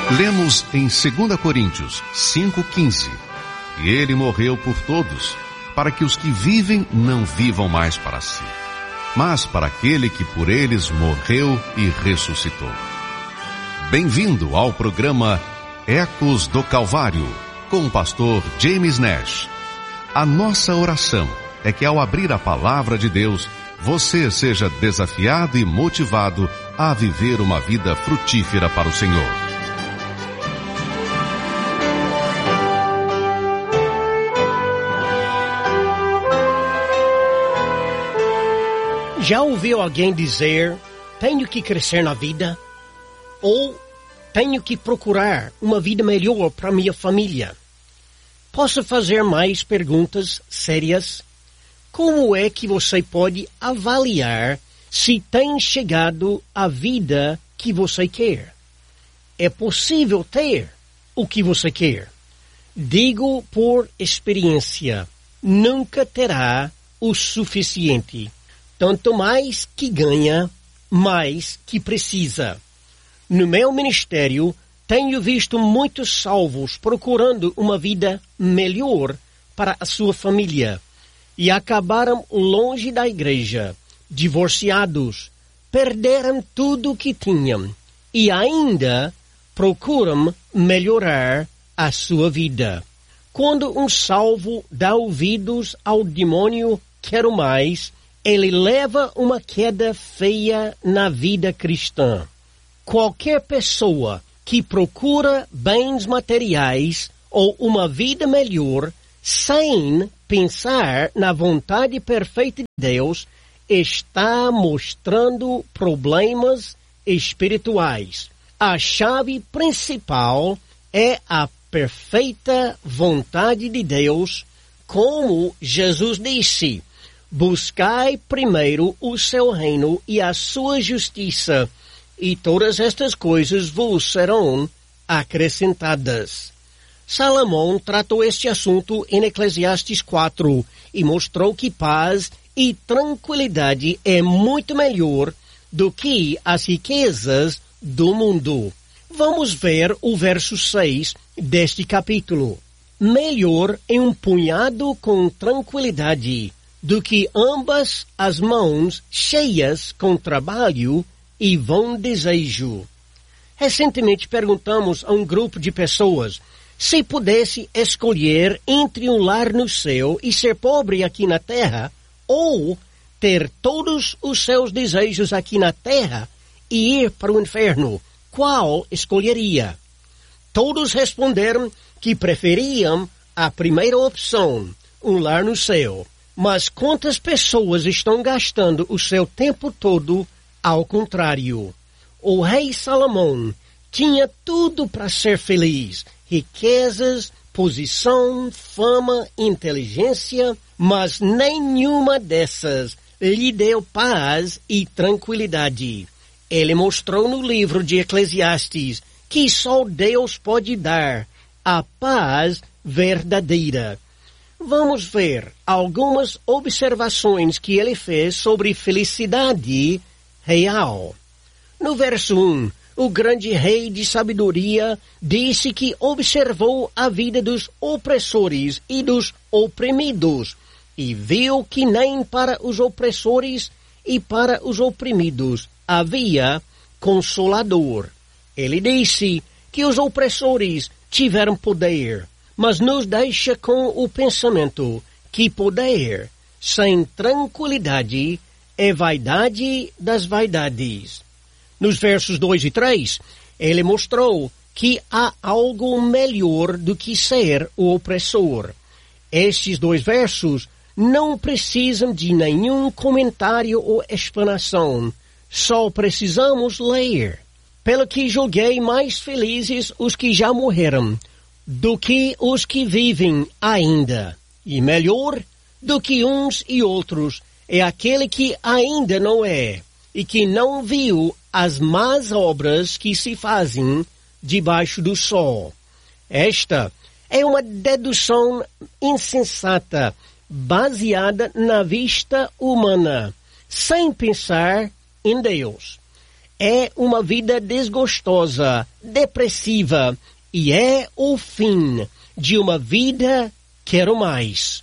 Lemos em 2 Coríntios 5,15. E ele morreu por todos, para que os que vivem não vivam mais para si, mas para aquele que por eles morreu e ressuscitou. Bem-vindo ao programa Ecos do Calvário, com o pastor James Nash. A nossa oração é que ao abrir a palavra de Deus, você seja desafiado e motivado a viver uma vida frutífera para o Senhor. Já ouviu alguém dizer, tenho que crescer na vida? Ou tenho que procurar uma vida melhor para minha família? Posso fazer mais perguntas sérias? Como é que você pode avaliar se tem chegado à vida que você quer? É possível ter o que você quer? Digo por experiência, nunca terá o suficiente. Tanto mais que ganha, mais que precisa. No meu ministério, tenho visto muitos salvos procurando uma vida melhor para a sua família e acabaram longe da igreja, divorciados, perderam tudo o que tinham e ainda procuram melhorar a sua vida. Quando um salvo dá ouvidos ao demônio, quero mais, ele leva uma queda feia na vida cristã. Qualquer pessoa que procura bens materiais ou uma vida melhor sem pensar na vontade perfeita de Deus está mostrando problemas espirituais. A chave principal é a perfeita vontade de Deus, como Jesus disse: buscai primeiro o seu reino e a sua justiça, e todas estas coisas vos serão acrescentadas. Salomão tratou este assunto em Eclesiastes 4 e mostrou que paz e tranquilidade é muito melhor do que as riquezas do mundo. Vamos ver o verso 6 deste capítulo. Melhor é um punhado com tranquilidade do que ambas as mãos cheias com trabalho e vão desejo. Recentemente perguntamos a um grupo de pessoas se pudesse escolher entre um lar no céu e ser pobre aqui na terra, ou ter todos os seus desejos aqui na terra e ir para o inferno, qual escolheria? Todos responderam que preferiam a primeira opção, um lar no céu. Mas quantas pessoas estão gastando o seu tempo todo ao contrário? O rei Salomão tinha tudo para ser feliz: riquezas, posição, fama, inteligência, mas nenhuma dessas lhe deu paz e tranquilidade. Ele mostrou no livro de Eclesiastes que só Deus pode dar a paz verdadeira. Vamos ver algumas observações que ele fez sobre felicidade real. No verso 1, o grande rei de sabedoria disse que observou a vida dos opressores e dos oprimidos e viu que nem para os opressores e para os oprimidos havia consolador. Ele disse que os opressores tiveram poder, mas nos deixa com o pensamento que poder sem tranquilidade é vaidade das vaidades. Nos versos 2 e 3, ele mostrou que há algo melhor do que ser o opressor. Estes dois versos não precisam de nenhum comentário ou explanação, só precisamos ler. Pelo que julguei mais felizes os que já morreram do que os que vivem ainda, e melhor do que uns e outros é aquele que ainda não é, e que não viu as más obras que se fazem debaixo do sol. Esta é uma dedução insensata, baseada na vista humana, sem pensar em Deus. é uma vida desgostosa, depressiva, e é o fim de uma vida quero mais.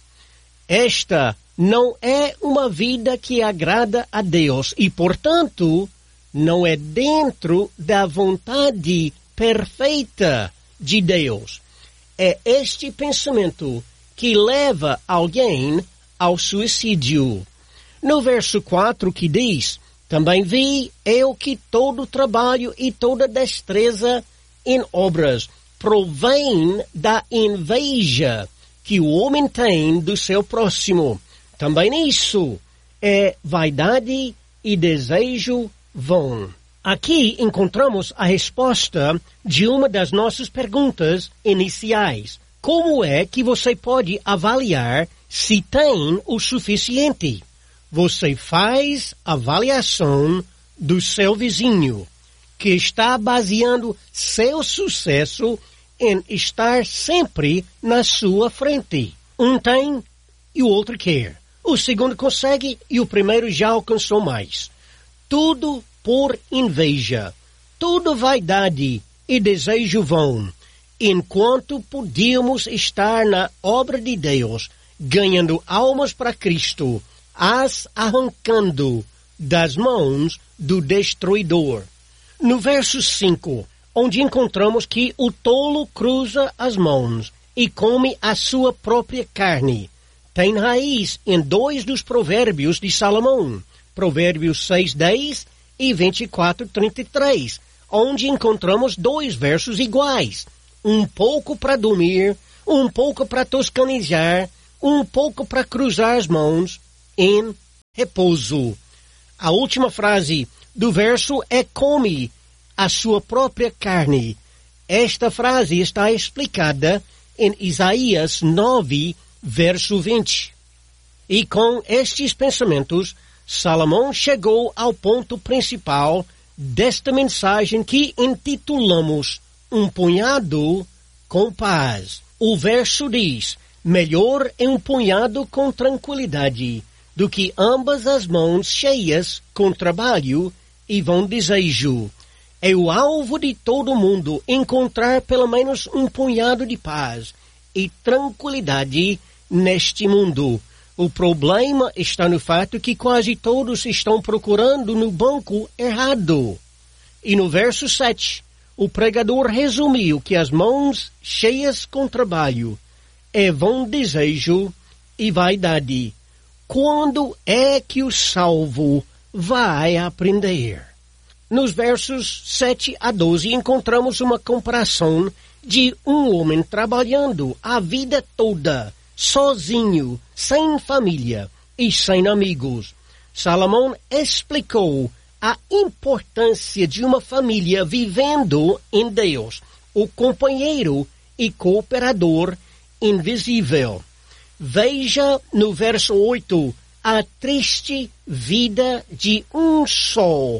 Esta não é uma vida que agrada a Deus e, portanto, não é dentro da vontade perfeita de Deus. É este pensamento que leva alguém ao suicídio. No verso 4 que diz: também vi eu que todo trabalho e toda destreza em obras provém da inveja que o homem tem do seu próximo. Também isso é vaidade e desejo vão. Aqui encontramos a resposta de uma das nossas perguntas iniciais. Como é que você pode avaliar se tem o suficiente? Você faz avaliação do seu vizinho, que está baseando seu sucesso em estar sempre na sua frente. Um tem e o outro quer. O segundo consegue e o primeiro já alcançou mais. Tudo por inveja, tudo vaidade e desejo vão, enquanto podíamos estar na obra de Deus, ganhando almas para Cristo, as arrancando das mãos do destruidor. No verso 5, onde encontramos que o tolo cruza as mãos e come a sua própria carne, tem raiz em 2 dos provérbios de Salomão, Provérbios 6:10 e 24:33, onde encontramos 2 versos iguais, um pouco para dormir, um pouco para toscanejar, um pouco para cruzar as mãos em repouso. A última frase do verso é come a sua própria carne. Esta frase está explicada em Isaías 9, verso 20. E com estes pensamentos, Salomão chegou ao ponto principal desta mensagem que intitulamos Um Punhado com Paz. O verso diz: melhor é um punhado com tranquilidade do que ambas as mãos cheias com trabalho e vão desejo. É o alvo de todo mundo encontrar pelo menos um punhado de paz e tranquilidade neste mundo. O problema está no fato que quase todos estão procurando no banco errado. E no verso 7, o pregador resumiu que as mãos cheias com trabalho é vão desejo e vaidade. Quando é que o salvo vai aprender? Nos versos 7 a 12 encontramos uma comparação de um homem trabalhando a vida toda, sozinho, sem família e sem amigos. Salomão explicou a importância de uma família vivendo em Deus, o companheiro e cooperador invisível. Veja no verso 8 a triste vida de um só,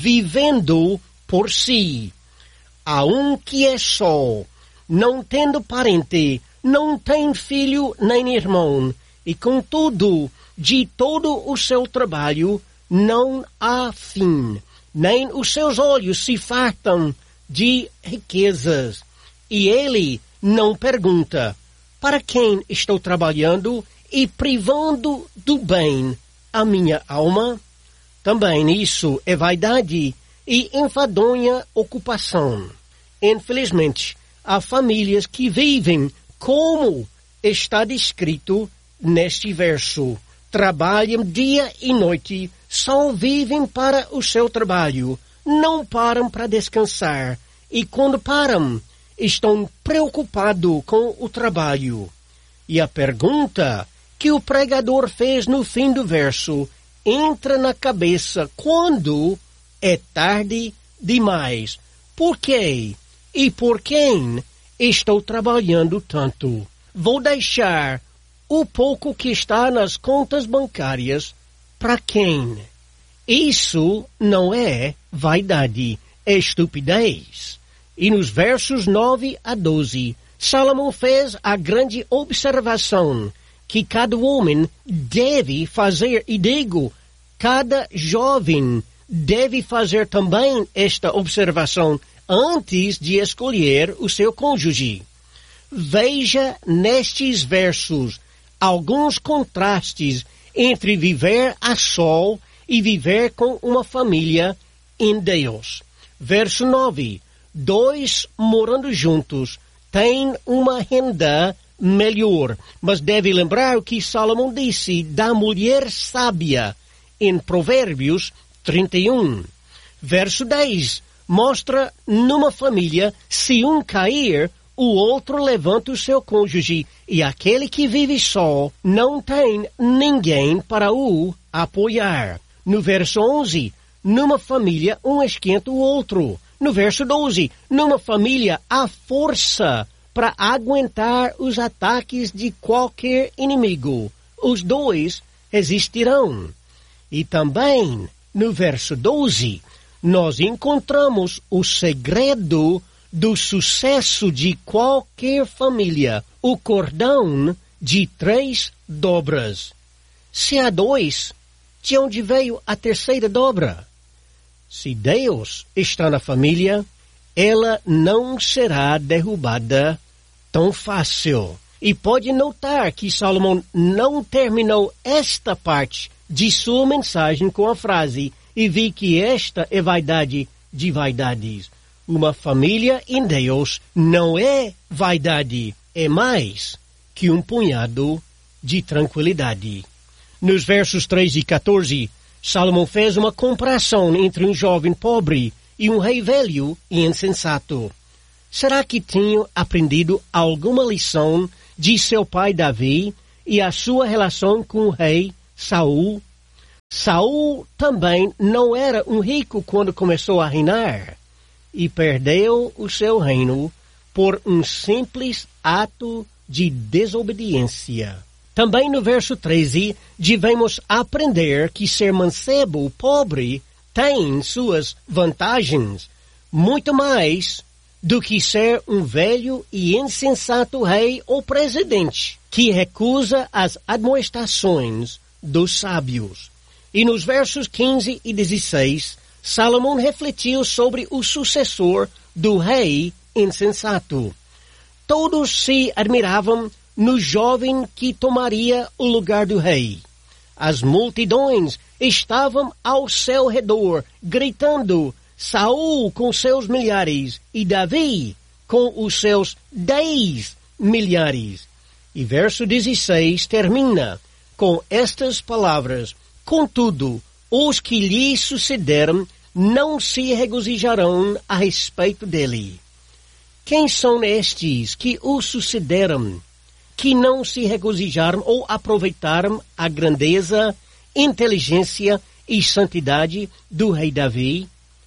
vivendo por si. Há um que é só, não tendo parente, não tem filho nem irmão, e contudo, de todo o seu trabalho não há fim, nem os seus olhos se fartam de riquezas. E ele não pergunta: para quem estou trabalhando e privando do bem a minha alma? Também isso é vaidade e enfadonha ocupação. Infelizmente, há famílias que vivem como está descrito neste verso. Trabalham dia e noite, só vivem para o seu trabalho, não param para descansar, e quando param, estão preocupados com o trabalho. E a pergunta que o pregador fez no fim do verso entra na cabeça quando é tarde demais. Por quê? E por quem estou trabalhando tanto? Vou deixar o pouco que está nas contas bancárias para quem? Isso não é vaidade, é estupidez. E nos versos 9 a 12, Salomão fez a grande observação que cada homem deve fazer, e digo, cada jovem deve fazer também esta observação antes de escolher o seu cônjuge. Veja nestes versos alguns contrastes entre viver a só e viver com uma família em Deus. Verso 9. 2 morando juntos têm uma renda melhor, mas deve lembrar o que Salomão disse da mulher sábia em Provérbios 31. Verso 10 mostra numa família, se um cair, o outro levanta o seu cônjuge, e aquele que vive só não tem ninguém para o apoiar. No verso 11, numa família um esquenta o outro. No verso 12, numa família há força para aguentar os ataques de qualquer inimigo. Os dois resistirão. E também, no verso 12, nós encontramos o segredo do sucesso de qualquer família, o cordão de 3 dobras. Se há 2, de onde veio a terceira dobra? Se Deus está na família, ela não será derrubada tão fácil. E pode notar que Salomão não terminou esta parte de sua mensagem com a frase: e vi que esta é vaidade de vaidades. Uma família em Deus não é vaidade, é mais que um punhado de tranquilidade. Nos versos 13 e 14, Salomão fez uma comparação entre um jovem pobre e um rei velho e insensato. Será que tinha aprendido alguma lição de seu pai Davi e a sua relação com o rei Saul? Saul também não era um rico quando começou a reinar e perdeu o seu reino por um simples ato de desobediência. Também no verso 13, devemos aprender que ser mancebo, pobre, tem suas vantagens, muito mais do que ser um velho e insensato rei ou presidente que recusa as admoestações dos sábios. E nos versos 15 e 16, Salomão refletiu sobre o sucessor do rei insensato. Todos se admiravam no jovem que tomaria o lugar do rei. As multidões estavam ao seu redor, gritando: Saul com seus milhares e Davi com os seus 10 milhares. E verso 16 termina com estas palavras: contudo, os que lhe sucederam não se regozijarão a respeito dele. Quem são estes que o sucederam, que não se regozijaram ou aproveitaram a grandeza, inteligência e santidade do rei Davi?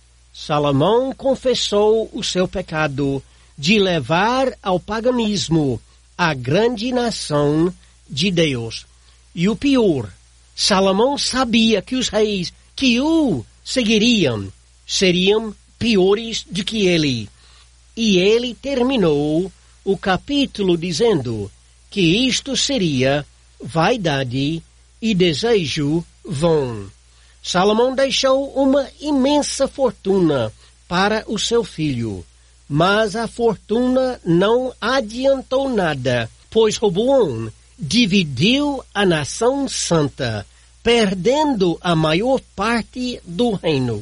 Salomão confessou o seu pecado de levar ao paganismo a grande nação de Deus. E o pior, Salomão sabia que os reis que o seguiriam seriam piores do que ele. E ele terminou o capítulo dizendo que isto seria vaidade e desejo vão. Salomão deixou uma imensa fortuna para o seu filho, mas a fortuna não adiantou nada, pois Roboão dividiu a nação santa, perdendo a maior parte do reino.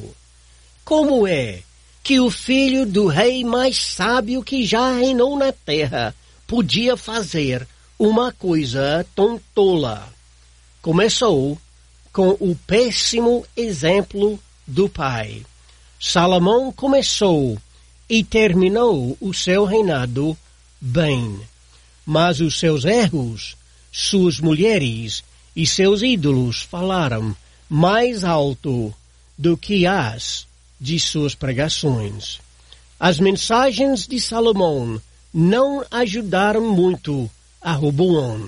Como é que o filho do rei mais sábio que já reinou na terra podia fazer uma coisa tão tola? Começou com o péssimo exemplo do pai. Salomão começou e terminou o seu reinado bem, mas os seus erros, suas mulheres e seus ídolos falaram mais alto do que as de suas pregações. As mensagens de Salomão não ajudaram muito a Roboão.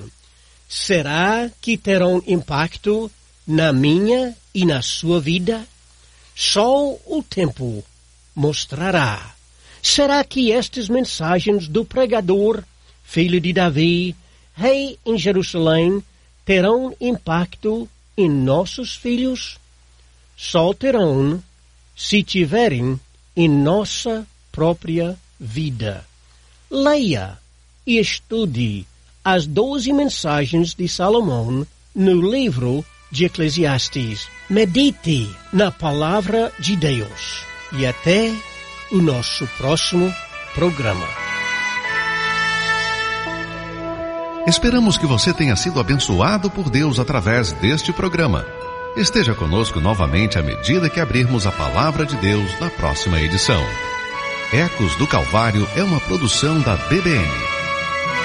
Será que terão impacto na minha e na sua vida? Só o tempo mostrará. Será que estas mensagens do pregador, filho de Davi, rei em Jerusalém, terão impacto em nossos filhos? só terão se tiverem em nossa própria vida. Leia e estude as 12 mensagens de Salomão no livro de Eclesiastes. Medite na palavra de Deus. E até o nosso próximo programa. Esperamos que você tenha sido abençoado por Deus através deste programa. Esteja conosco novamente à medida que abrirmos a palavra de Deus na próxima edição. Ecos do Calvário é uma produção da BBN.